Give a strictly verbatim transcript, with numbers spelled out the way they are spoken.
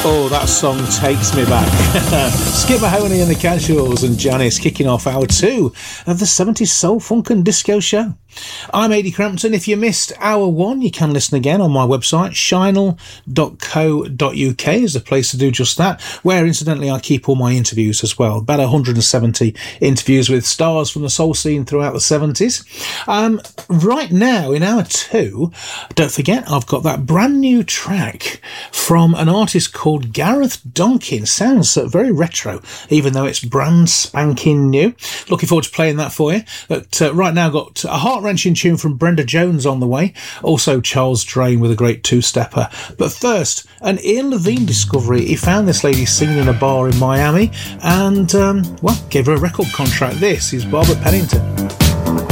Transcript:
Oh, that song takes me back. Skip Mahoney and the Casuals and Janice kicking off hour two of the seventies Soul, Funk and Disco Show. I'm Ady Crampton. If you missed hour one, you can listen again on my website. Shinel dot co dot uk is a place to do just that, where incidentally I keep all my interviews as well. About one hundred seventy interviews with stars from the soul scene throughout the seventies. Um, right now, in hour two, don't forget, I've got that brand new track from an artist called Gareth Donkin. Sounds uh, very retro, even though it's brand spanking new. Looking forward to playing that for you. But uh, right now, I've got a heart-wrenching tune from Brenda Jones on the way. Also, Charles Drain with a great two-stepper. But first, an Ian Levine discovery. He found this lady singing in a bar in Miami and, um, well, gave her a record contract. This is Barbara Pennington.